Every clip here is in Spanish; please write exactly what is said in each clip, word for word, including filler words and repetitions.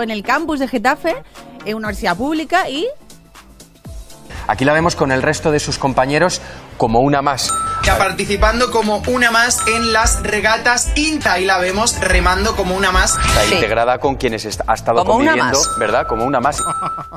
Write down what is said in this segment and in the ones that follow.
en el campus de Getafe, en una universidad pública y... Aquí la vemos con el resto de sus compañeros como una más. Ya participando como una más en las regatas INTA y la vemos remando como una más. Está Sí. integrada con quienes est- ha estado Como una conviviendo, más. ¿verdad? Como una más.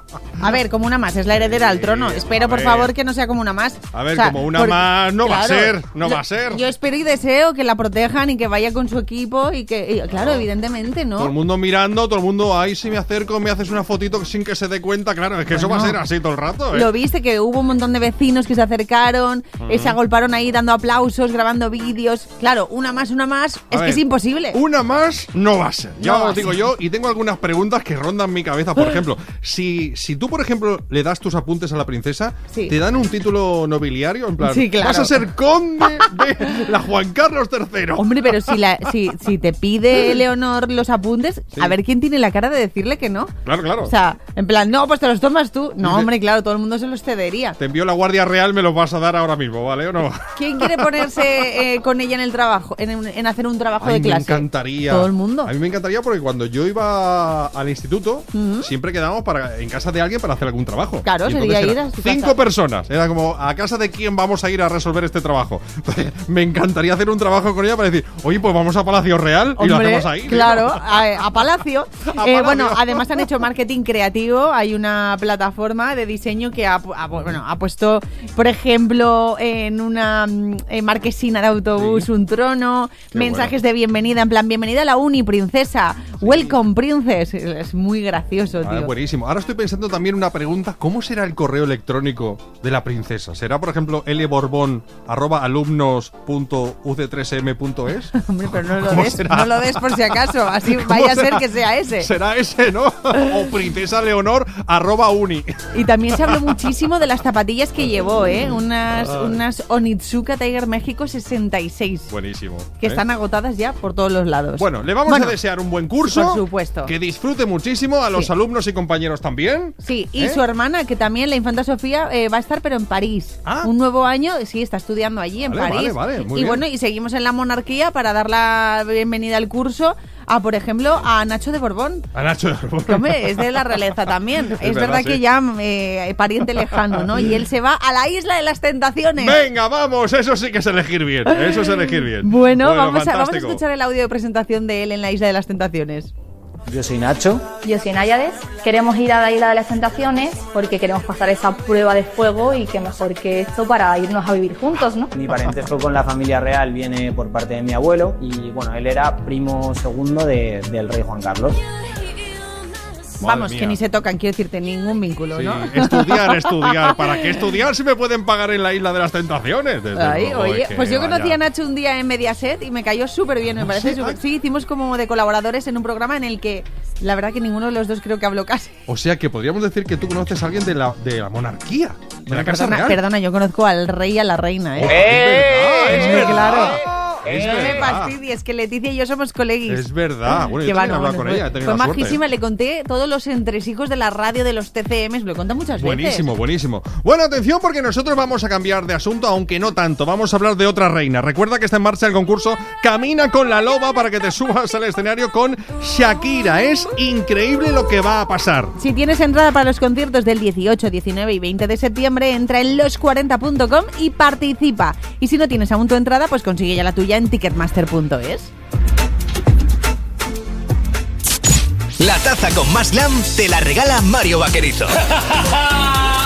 A ver, como una más, es la heredera al trono. Espero, por ver. favor, que no sea como una más. A ver, como una más no va a ser, no va a ser. Yo espero y deseo que la protejan y que vaya con su equipo y que, y, claro, evidentemente, ¿no? Todo el mundo mirando, todo el mundo, ahí si me acerco, me haces una fotito sin que se dé cuenta. Claro, es que eso va a ser así todo el rato, ¿eh? Lo viste, que hubo un montón de vecinos que se acercaron, eh, se agolparon ahí dando aplausos, grabando vídeos. Claro, una más, una más, A es ver, que es imposible. Una más no va a ser. Ya No va os a digo ser. yo, y tengo algunas preguntas que rondan mi cabeza. Por ejemplo, si, si tú, por ejemplo, le das tus apuntes a la princesa, Sí. ¿te dan un título nobiliario? En plan, Sí, claro. vas a ser conde de la Juan Carlos tercero. Hombre, pero si, la, si, si te pide Leonor los apuntes, a ver quién tiene la cara de decirle que no. Claro, claro. O sea, en plan, no, pues te los tomas tú. No, Dice- hombre, claro, todo el mundo se los cedería. Te envío la Guardia Real, me los vas a dar ahora mismo, ¿vale o no? ¿Quién quiere ponerse eh, con ella en el trabajo, en, un- en hacer un trabajo Ay, de me clase? encantaría. Todo el mundo. A mí me encantaría porque cuando yo iba al instituto, siempre quedábamos para, en casa de alguien para hacer algún trabajo. Claro, Y sería entonces ir era a su cinco casa. personas. Era como, ¿a casa de quién vamos a ir a resolver este trabajo? Entonces, me encantaría hacer un trabajo con ella para decir, oye, pues vamos a Palacio Real y lo Hombre, hacemos ahí. claro, a, a Palacio. A Eh, Palacio. bueno, además han hecho marketing creativo. Hay una plataforma de diseño que ha, pu- ha pu- bueno, ha puesto, por ejemplo, en una mm, eh, marquesina de autobús Sí. un trono, Qué mensajes bueno. de bienvenida, en plan, bienvenida a la uni, princesa, welcome, princess. Es muy gracioso, Ah, tío. buenísimo. Ahora estoy pensando también una pregunta. ¿Cómo será el correo electrónico de la princesa? ¿Será, por ejemplo, lborbón arroba alumnos punto u c tres m punto es? Hombre, pero no lo ¿Cómo des, será? no lo des por si acaso, así ¿Cómo vaya a ser será? que sea ese. Será ese, ¿no? O princesa Leonor arroba uni. Y también se habló muchísimo de las zapatillas que llevó, ¿eh? Unas, unas Onitsuka Tiger México sesenta y seis. Buenísimo. Que ¿eh? están agotadas ya por todos los lados. Bueno, le vamos Bueno, a desear un buen curso. por supuesto. Que disfrute muchísimo a los Sí. alumnos y compañeros también. Sí, y ¿Eh? su hermana, que también, la infanta Sofía, eh, va a estar, pero en París. Ah. Un nuevo año, sí, está estudiando allí, en Vale, París. vale, vale, muy y bien. bueno, y seguimos en la monarquía para dar la bienvenida al curso a, por ejemplo, a Nacho de Borbón. A Nacho de Borbón. Que, hombre, es de la realeza también. Es, verdad, verdad, sí. que ya eh, pariente lejano, ¿no? Y él se va a la isla de las tentaciones. Venga, vamos, eso sí que es elegir bien. Eso es elegir bien. Bueno, vamos, a, vamos a fantástico. escuchar el audio de presentación de él en la isla de las tentaciones. Yo soy Nacho. Yo soy Náyades. Queremos ir a la Isla de las Tentaciones porque queremos pasar esa prueba de fuego y qué mejor que esto para irnos a vivir juntos, ¿no? Mi parentesco con la familia real viene por parte de mi abuelo y bueno, él era primo segundo de- del rey Juan Carlos. Madre Vamos, mía. que ni se tocan, quiero decirte, ningún vínculo, Sí, ¿no? estudiar, estudiar. ¿Para qué estudiar si me pueden pagar en la isla de las tentaciones? Desde Ay, luego, oye, es que pues yo conocí vaya. a Nacho un día en Mediaset y me cayó súper bien, me parece sí? súper. Ah. Sí, hicimos como de colaboradores en un programa en el que la verdad que ninguno de los dos creo que habló casi. O sea que podríamos decir que tú conoces a alguien de la, de la monarquía, de la casa Perdona, real. perdona, yo conozco al rey y a la reina, ¿eh? Es verdad, es Hombre, verdad. claro. Es No me verdad. fastidies, que Leticia y yo somos coleguis. Es verdad. Bueno, Que yo va, también he no, hablado bueno, con fue- ella, he tenido fue la suerte. majísima, le conté todos los entresijos de la radio, de los T C Ms, lo he contado muchas veces. Buenísimo, buenísimo. Bueno, atención porque nosotros vamos a cambiar de asunto, aunque no tanto. Vamos a hablar de otra reina. Recuerda que está en marcha el concurso Camina con la Loba para que te subas al escenario con Shakira. Es increíble lo que va a pasar. Si tienes entrada para los conciertos del dieciocho, diecinueve y veinte de septiembre, entra en los cuarenta punto com y participa. Y si no tienes aún tu entrada, pues consigue ya la tuya en ticketmaster punto es. La taza con más glam te la regala Mario Vaquerizo.